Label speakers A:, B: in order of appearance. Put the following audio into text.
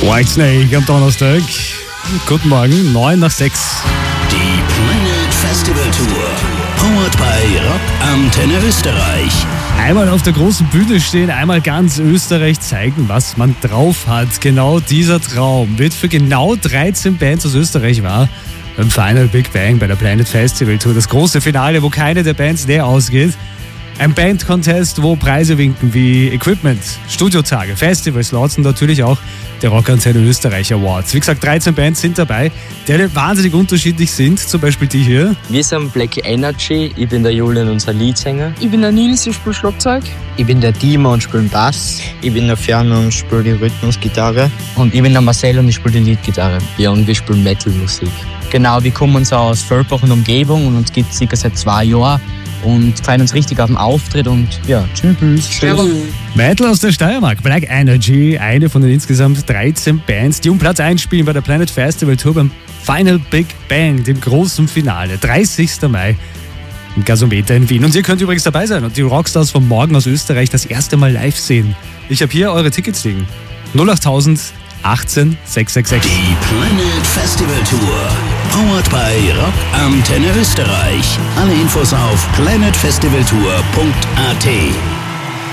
A: Whitesnake am Donnerstag. Guten Morgen, 5:09.
B: Die Planet Festival Tour. Powered by Rock Antenne Österreich.
A: Einmal auf der großen Bühne stehen, einmal ganz Österreich zeigen, was man drauf hat. Genau dieser Traum wird für genau 13 Bands aus Österreich wahr. Beim Final Big Bang bei der Planet Festival Tour. Das große Finale, wo keine der Bands leer ausgeht. Ein Band-Contest, wo Preise winken wie Equipment, Studiotage, Festival-Slots und natürlich auch der Rock Antenne Österreich Awards. Wie gesagt, 13 Bands sind dabei, die alle wahnsinnig unterschiedlich sind. Zum Beispiel die hier.
C: Wir sind Black Energy, ich bin der Julian, unser Leadsänger.
D: Ich bin der Nils, ich spiele Schlagzeug.
E: Ich bin der Dima und spiele Bass.
F: Ich bin der Ferno und spiele die Rhythmusgitarre.
C: Und ich bin der Marcel und ich spiele die Leadgitarre. Ja, und wir spielen Metal-Musik.
E: Genau, wir kommen uns aus Völpach und Umgebung und uns gibt es circa seit 2 Jahren. Und freuen uns richtig auf den Auftritt und ja, tschüss.
A: Metal aus der Steiermark, Black Energy, eine von den insgesamt 13 Bands, die um Platz 1 spielen bei der Planet Festival Tour beim Final Big Bang, dem großen Finale, 30. Mai im Gasometer in Wien. Und ihr könnt übrigens dabei sein und die Rockstars von morgen aus Österreich das erste Mal live sehen. Ich habe hier eure Tickets liegen. 08000 18 666.
B: Die Planet Festival Tour. Powered by Rock Antenne Österreich. Alle Infos auf planetfestivaltour.at.